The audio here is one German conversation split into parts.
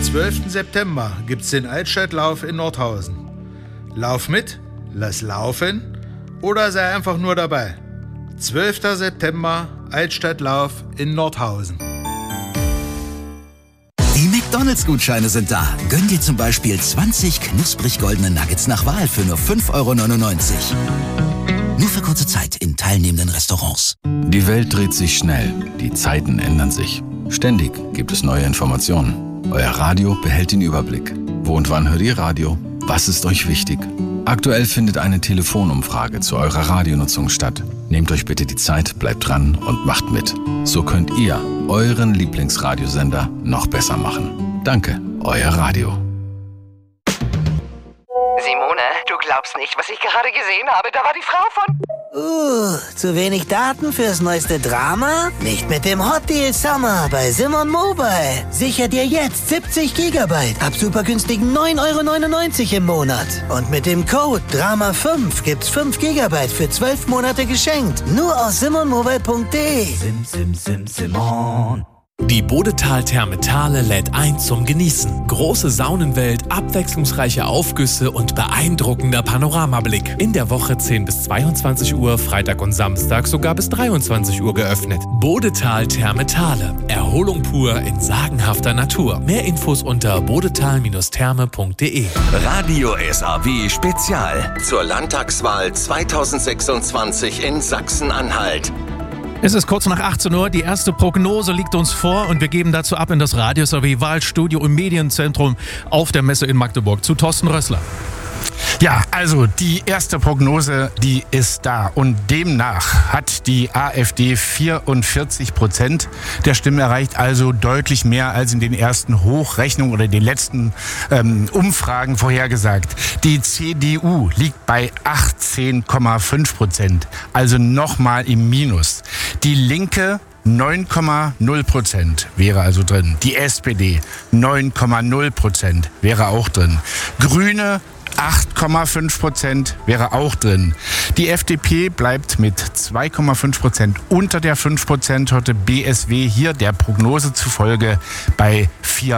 12. September gibt's den Altstadtlauf in Nordhausen. Lauf mit, lass laufen oder sei einfach nur dabei. 12. September, Altstadtlauf in Nordhausen. Die McDonalds-Gutscheine sind da. Gönn dir zum Beispiel 20 knusprig goldene Nuggets nach Wahl für nur 5,99 €. Nur für kurze Zeit in teilnehmenden Restaurants. Die Welt dreht sich schnell. Die Zeiten ändern sich. Ständig gibt es neue Informationen. Euer Radio behält den Überblick. Wo und wann hört ihr Radio? Was ist euch wichtig? Aktuell findet eine Telefonumfrage zu eurer Radionutzung statt. Nehmt euch bitte die Zeit, bleibt dran und macht mit. So könnt ihr euren Lieblingsradiosender noch besser machen. Danke, euer Radio. Simone, du glaubst nicht, was ich gerade gesehen habe. Da war die Frau von... Zu wenig Daten fürs neueste Drama? Nicht mit dem Hot Deal Summer bei Simon Mobile. Sicher dir jetzt 70 GB ab super günstigen 9,99 € im Monat. Und mit dem Code DRAMA5 gibt's 5 GB für 12 Monate geschenkt. Nur aus simonmobile.de. Simon. Die Bodetal-Therme Thale lädt ein zum Genießen. Große Saunenwelt, abwechslungsreiche Aufgüsse und beeindruckender Panoramablick. In der Woche 10 bis 22 Uhr, Freitag und Samstag sogar bis 23 Uhr geöffnet. Bodetal-Therme Thale. Erholung pur in sagenhafter Natur. Mehr Infos unter bodetal-therme.de. Radio SAW Spezial zur Landtagswahl 2026 in Sachsen-Anhalt. Es ist kurz nach 18 Uhr, die erste Prognose liegt uns vor und wir geben dazu ab in das Radio SAW Wahlstudio im Medienzentrum auf der Messe in Magdeburg zu Thorsten Rössler. Ja, also die erste Prognose, die ist da und demnach hat die AfD 44% der Stimmen erreicht, also deutlich mehr als in den ersten Hochrechnungen oder den letzten Umfragen vorhergesagt. Die CDU liegt bei 18,5%, also nochmal im Minus. Die Linke 9,0% wäre also drin. Die SPD 9,0% wäre auch drin. Grüne 8,5% wäre auch drin. Die FDP bleibt mit 2,5% unter der 5%-Hürde. BSW hier der Prognose zufolge bei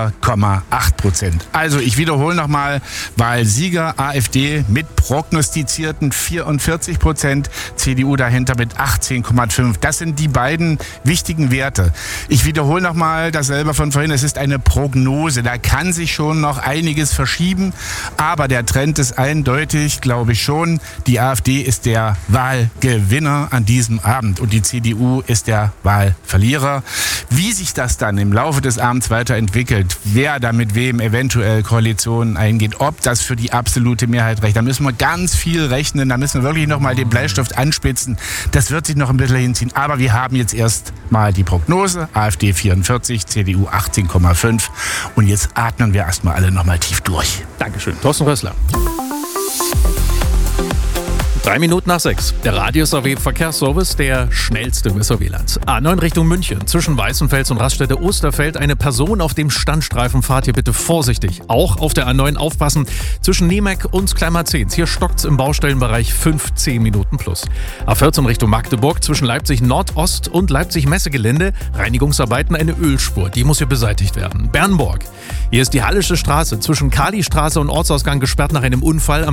4,8%. Also ich wiederhole nochmal, Wahlsieger AfD mit prognostizierten 44%, CDU dahinter mit 18,5%. Das sind die beiden wichtigen Werte. Ich wiederhole nochmal dasselbe von vorhin, es ist eine Prognose. Da kann sich schon noch einiges verschieben, aber der Trend ist eindeutig, glaube ich schon. Die AfD ist der Wahlgewinner an diesem Abend und die CDU ist der Wahlverlierer. Wie sich das dann im Laufe des Abends weiterentwickelt, wer da mit wem eventuell Koalitionen eingeht, ob das für die absolute Mehrheit reicht, da müssen wir ganz viel rechnen, da müssen wir wirklich nochmal den Bleistift anspitzen. Das wird sich noch ein bisschen hinziehen, aber wir haben jetzt erst mal die Prognose, AfD 44, CDU 18,5 und jetzt atmen wir erstmal alle nochmal tief durch. Dankeschön, Thorsten Rössler. 3 Minuten nach 6. Der Radio SAW Verkehrsservice, der schnellste im SAW-Land. A9 Richtung München. Zwischen Weißenfels und Raststätte Osterfeld eine Person auf dem Standstreifen. Fahrt hier bitte vorsichtig. Auch auf der A9 aufpassen. Zwischen Niemek und Kleinmarzens. Hier stockt's im Baustellenbereich 15 Minuten plus. A14 Richtung Magdeburg. Zwischen Leipzig Nordost und Leipzig Messegelände. Reinigungsarbeiten, eine Ölspur. Die muss hier beseitigt werden. Bernburg. Hier ist die Hallische Straße. Zwischen Kalistraße und Ortsausgang gesperrt nach einem Unfall.